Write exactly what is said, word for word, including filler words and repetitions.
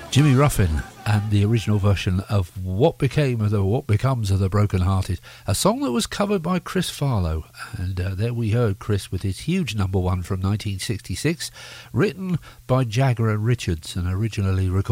Jimmy Ruffin and the original version of What Became of the What Becomes of the Broken Hearted, a song that was covered by Chris Farlowe. And uh, there we heard Chris with his huge number one from nineteen sixty-six, written by Jagger and Richards and originally recorded